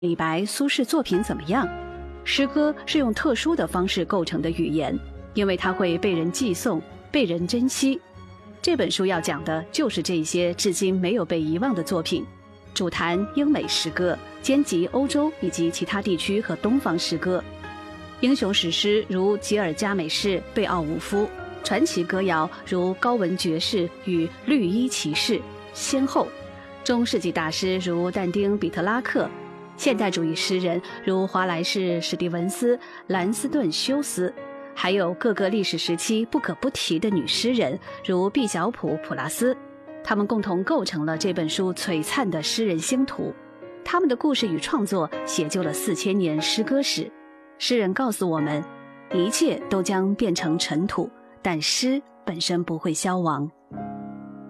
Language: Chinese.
李白、苏轼作品怎么样？诗歌是用特殊的方式构成的语言，因为它会被人记诵、被人珍惜。这本书要讲的就是这些至今没有被遗忘的作品，主谈英美诗歌，兼及欧洲以及其他地区和东方诗歌。英雄史诗如吉尔加美什、贝奥武夫，传奇歌谣如高文爵士与绿衣骑士，先后。中世纪大师如但丁·比特拉克，现代主义诗人如华莱士、史蒂文斯、兰斯顿·休斯，还有各个历史时期不可不提的女诗人如毕晓普、普拉斯，他们共同构成了这本书璀璨的诗人星图。他们的故事与创作写就了4000年诗歌史。诗人告诉我们，一切都将变成尘土，但诗本身不会消亡。